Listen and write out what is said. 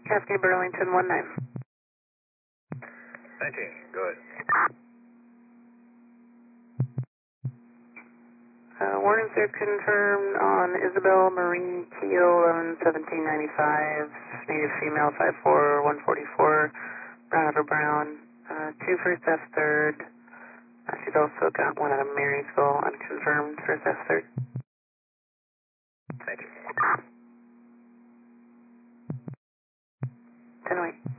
Cascade Burlington 19. 19, go ahead. Warnings are confirmed on Isabel Marie Keel, 11-1795, native female, 5'4", 144, brown over brown, 2 first F third. She's also got one out of Marysville, unconfirmed, first F third. Thank you. 10-8.